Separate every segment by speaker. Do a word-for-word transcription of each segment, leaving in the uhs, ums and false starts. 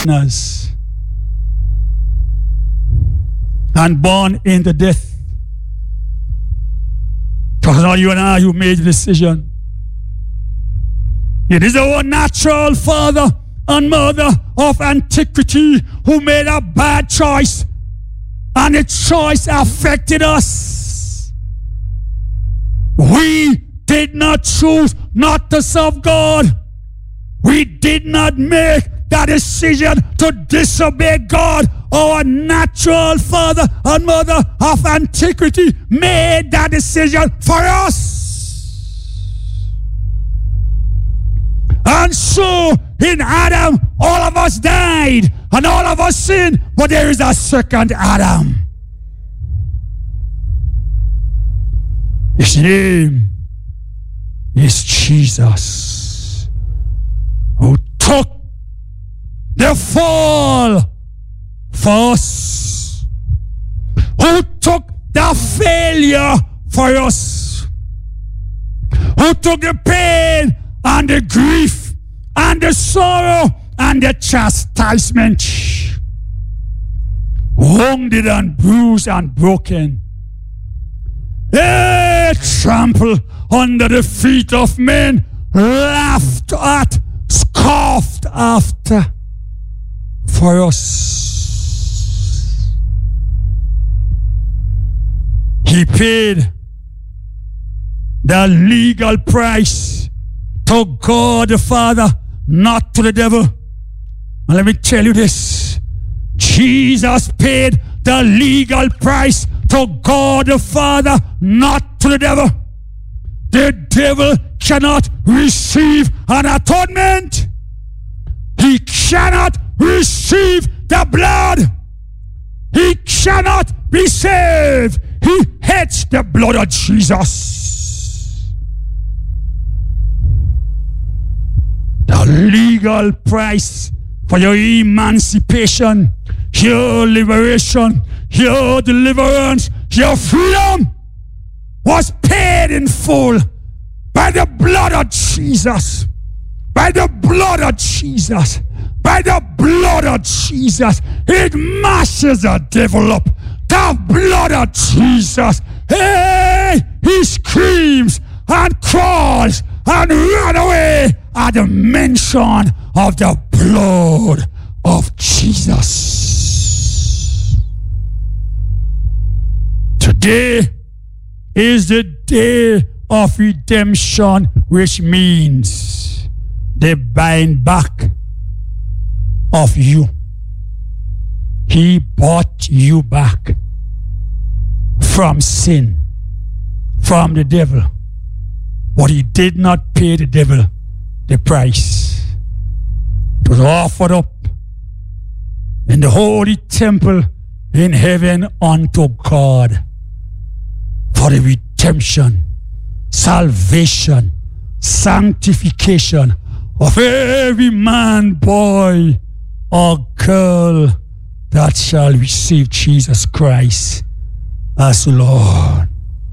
Speaker 1: sinners and born into death. Because not you and I who made the decision. It is our natural father and mother of antiquity who made a bad choice, and the choice affected us. We did not choose not to serve God. We did not make that decision to disobey God. Our natural father and mother of antiquity made that decision for us. And so in Adam, all of us died and all of us sinned, but there is a second Adam. His name is Jesus, who took the fall for us, who took the failure for us, who took the pain and the grief and the sorrow and the chastisement, wounded and bruised and broken, eh, trampled under the feet of men, laughed at, scoffed after for us. He paid the legal price to God the Father, not to the devil. And let me tell you this. Jesus paid the legal price to God the Father, not to the devil. The devil cannot receive an atonement. He cannot receive the blood. He cannot be saved. He hates the blood of Jesus. The legal price for your emancipation, your liberation, your deliverance, your freedom was paid in full by the blood of Jesus. By the blood of Jesus. By the blood of Jesus. It mashes the devil up. The blood of Jesus. Hey, he screams and crawls and runs away at the mention of the blood of Jesus. Today is the day of redemption, which means the buying back of you. He bought you back from sin, from the devil. But he did not pay the devil the price. It was offered up in the holy temple in heaven unto God for the redemption, salvation, sanctification of every man, boy, or girl that shall receive Jesus Christ as Lord.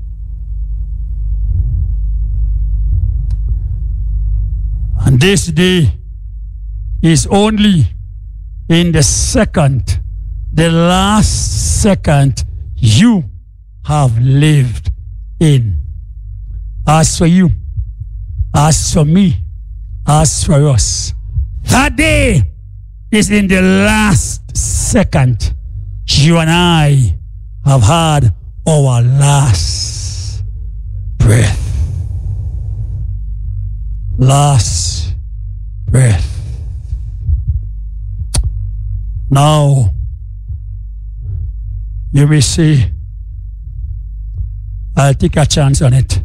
Speaker 1: And this day is only in the second, the last second you have lived in. As for you, as for me, as for us, that day is in the last second you and I have had our last breath. Last breath. Now, you may say, I'll take a chance on it.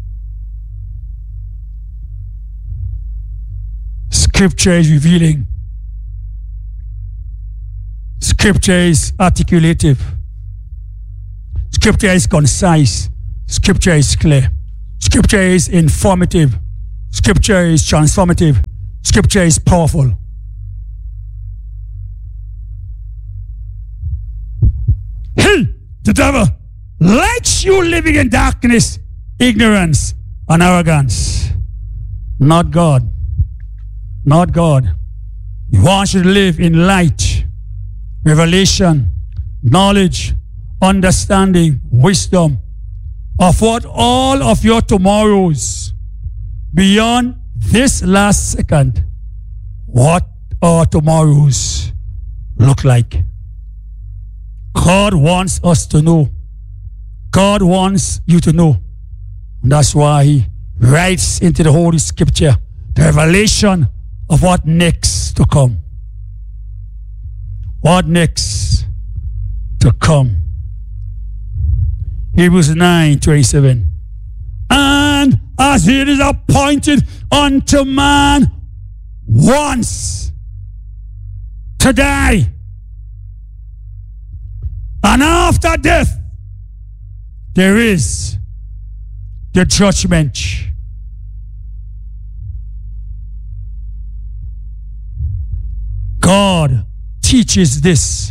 Speaker 1: Scripture is revealing. Scripture is articulative. Scripture is concise. Scripture is clear. Scripture is informative. Scripture is transformative. Scripture is powerful. He, the devil, likes you living in darkness, ignorance, and arrogance. Not God. Not God. He wants you to live in light, revelation, knowledge, understanding, wisdom of what all of your tomorrows beyond this last second, what our tomorrows look like. God wants us to know. God wants you to know. And that's why he writes into the Holy Scripture the revelation of what next to come. What next to come. Hebrews nine twenty-seven. And as it is appointed unto man once to die, and after death there is the judgment. God teaches this.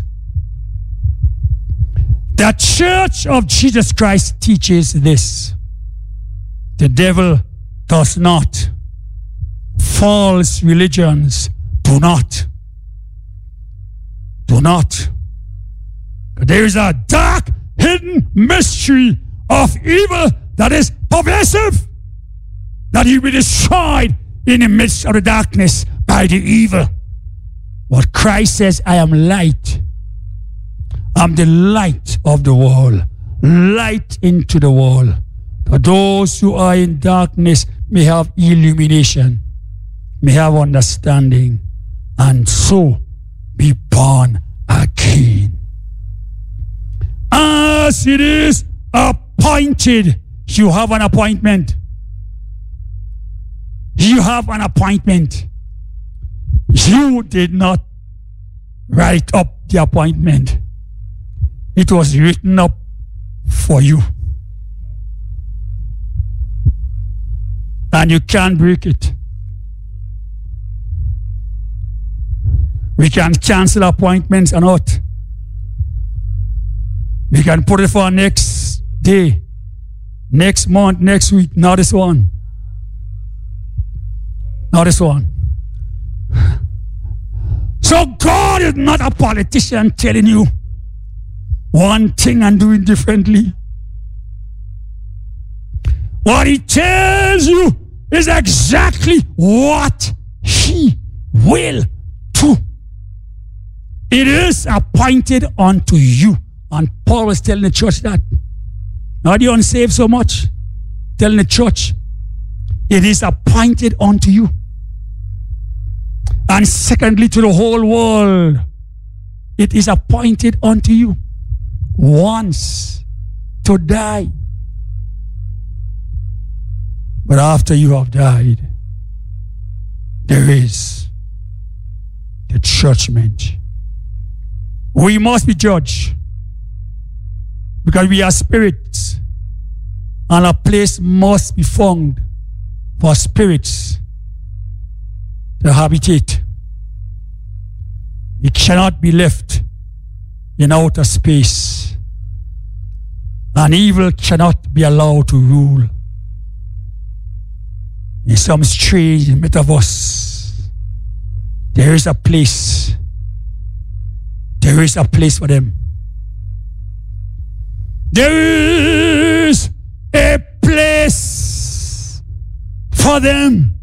Speaker 1: The Church of Jesus Christ teaches this. The devil does not. False religions do not. Do not. There is a dark, hidden mystery of evil that is pervasive, that he will be destroyed in the midst of the darkness by the evil. What Christ says, I am light. I'm the light of the world. Light into the world. That those who are in darkness may have illumination, may have understanding, and so be born again. As it is appointed, you have an appointment. You have an appointment. You did not write up the appointment. It was written up for you. And you can't break it. We can cancel appointments or not. We can put it for next day, next month, next week. Not this one. Not this one. So God is not a politician telling you one thing and doing differently. What he tells you is exactly what he will do. It is appointed unto you. And Paul was telling the church that. Not the unsaved so much. Telling the church, it is appointed unto you. And secondly, to the whole world, it is appointed unto you once to die. But after you have died, there is the judgment. We must be judged because we are spirits, and a place must be found for spirits to habitate. It cannot be left in outer space, and evil cannot be allowed to rule in some strange metaverse. There is a place. There is a place for them. There is a place for them.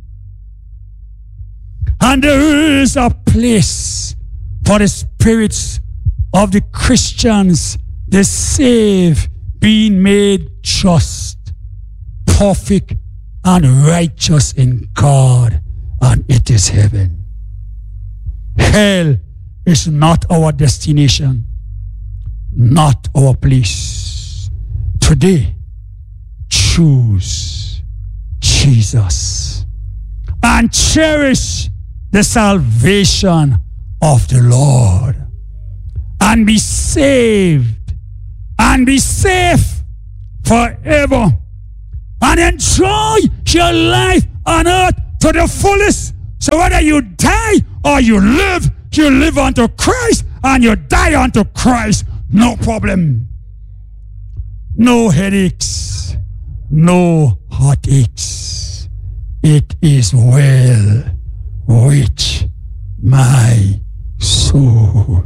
Speaker 1: And there is a place for the spirits of the Christians, the saved, being made just, perfect, and righteous in God, and it is heaven. Hell is not our destination, not our place. Today, choose Jesus and cherish the salvation of the Lord, and be saved and be safe forever, and enjoy your life on earth to the fullest. So whether you die or you live, you live unto Christ and you die unto Christ. No problem. No headaches. No heartaches. It is well with my soul.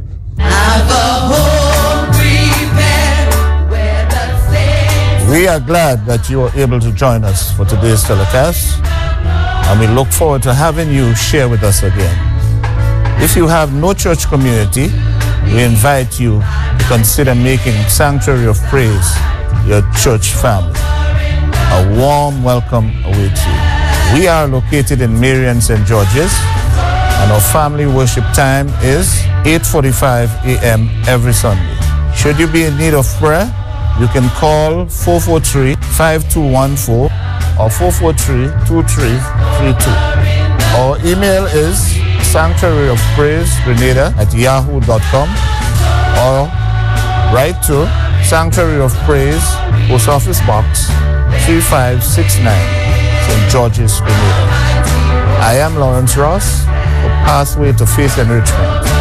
Speaker 2: We are glad that you are able to join us for today's telecast, and we look forward to having you share with us again. If you have no church community, we invite you to consider making Sanctuary of Praise your church family. A warm welcome awaits you. We are located in Marion, Saint George's, and our family worship time is eight forty-five a.m. every Sunday. Should you be in need of prayer, you can call four four three, five two one four or four four three, two three three two. Our email is sanctuary of praise grenada at yahoo dot com, or write to Sanctuary of Praise, Post Office Box three five six nine, Saint George's, Grenada. I am Lawrence Ross for Pathway to Faith Enrichment.